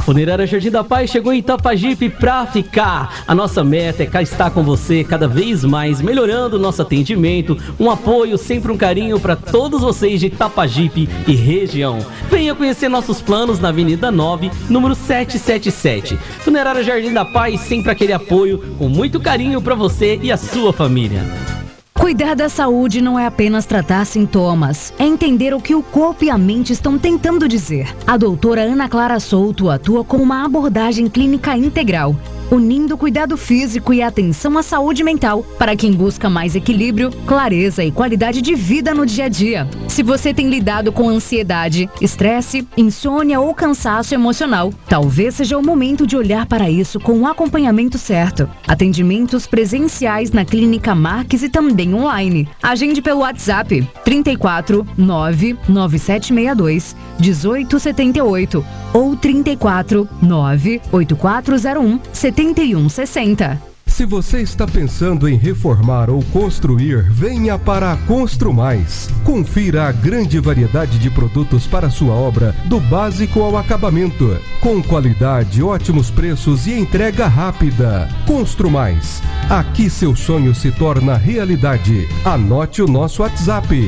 Funerária Jardim da Paz chegou em Itapajipe pra ficar. A nossa meta é cá estar com você cada vez mais, melhorando o nosso atendimento, um apoio, sempre um carinho para todos vocês de Itapajipe e região. Venha conhecer nossos planos na Avenida 9, número 777. Funerária Jardim da Paz, sempre aquele apoio com muito carinho para você e a sua família. Cuidar da saúde não é apenas tratar sintomas, é entender o que o corpo e a mente estão tentando dizer. A doutora Ana Clara Souto atua com uma abordagem clínica integral, unindo cuidado físico e atenção à saúde mental para quem busca mais equilíbrio, clareza e qualidade de vida no dia a dia. Se você tem lidado com ansiedade, estresse, insônia ou cansaço emocional, talvez seja o momento de olhar para isso com o acompanhamento certo. Atendimentos presenciais na Clínica Marques e também online. Agende pelo WhatsApp 34 99762 1878 ou 34 98401 7160. Se você está pensando em reformar ou construir, venha para a Construmais. Confira a grande variedade de produtos para sua obra, do básico ao acabamento, com qualidade, ótimos preços e entrega rápida. Construmais, aqui seu sonho se torna realidade. Anote o nosso WhatsApp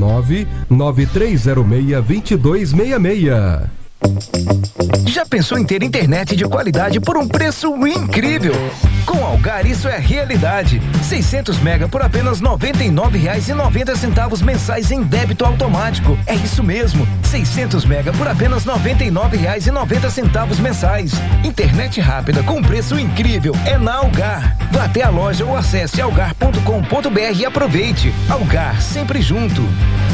99306-2266. Já pensou em ter internet de qualidade por um preço incrível? Com a Algar isso é realidade. 600 mega por apenas R$ 99,90 mensais em débito automático. É isso mesmo, 600 mega por apenas R$ 99,90 mensais. Internet rápida com preço incrível é na Algar. Vá até a loja ou acesse algar.com.br e aproveite. Algar, sempre junto.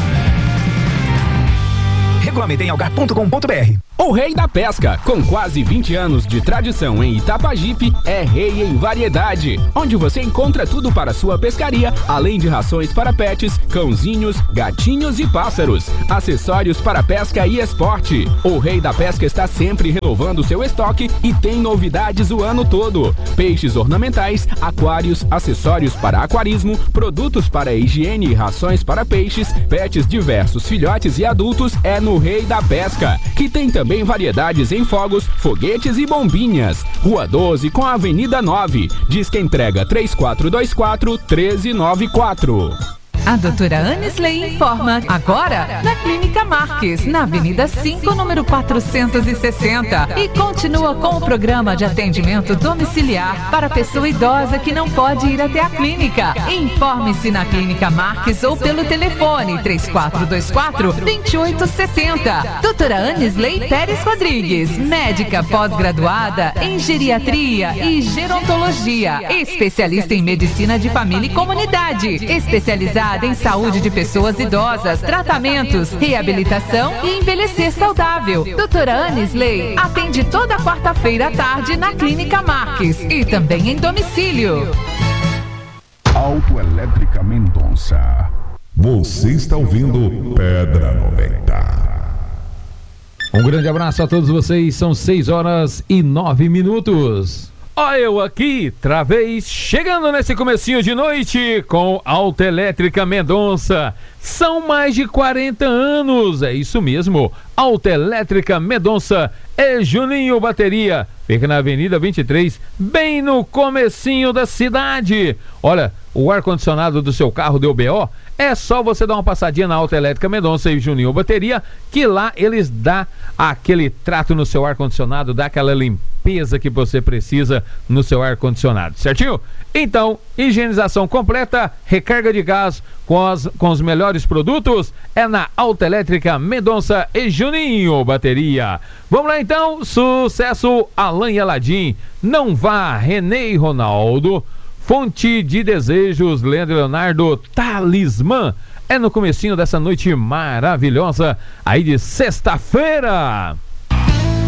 Regulamento em algar.com.br. O Rei da Pesca, com quase 20 anos de tradição em Itapajipe, é rei em variedade, onde você encontra tudo para sua pescaria, além de rações para pets, cãozinhos, gatinhos e pássaros, acessórios para pesca e esporte. O Rei da Pesca está sempre renovando seu estoque e tem novidades o ano todo. Peixes ornamentais, aquários, acessórios para aquarismo, produtos para higiene e rações para peixes, pets diversos, filhotes e adultos é no Rei da Pesca, que tem também variedades em fogos, foguetes e bombinhas. Rua 12 com a Avenida 9. Disque entrega 3424-1394. A doutora Anisley informa agora na Clínica Marques, na Avenida 5, número 460. E continua com o programa de atendimento domiciliar para pessoa idosa que não pode ir até a clínica. Informe-se na Clínica Marques ou pelo telefone 3424-2860. Doutora Anisley Pérez Rodrigues, médica pós-graduada em geriatria e gerontologia, especialista em medicina de família e comunidade, especializada em saúde de pessoas idosas, tratamentos, reabilitação e envelhecer saudável. Doutora Anisley atende toda quarta-feira à tarde na Clínica Marques e também em domicílio. Autoelétrica Mendonça. Você está ouvindo Pedra 90. Um grande abraço a todos vocês, são 6h09. Ó, eu aqui, travês, chegando nesse comecinho de noite com Autoelétrica Mendonça. São mais de 40 anos, é isso mesmo. Autoelétrica Mendonça é Juninho Bateria. Fica na Avenida 23, bem no comecinho da cidade. Olha, o ar-condicionado do seu carro deu BO? É só você dar uma passadinha na Autoelétrica Mendonça e Juninho Bateria, que lá eles dão aquele trato no seu ar-condicionado, dá aquela limpeza que você precisa no seu ar-condicionado, certinho? Então, higienização completa, recarga de gás com os melhores produtos é na Autoelétrica Mendonça e Juninho Bateria. Vamos lá então, sucesso Alain e Aladim, Não Vá, Renê e Ronaldo, Fonte de Desejos, Leandro e Leonardo, Talismã, é no comecinho dessa noite maravilhosa aí de sexta-feira.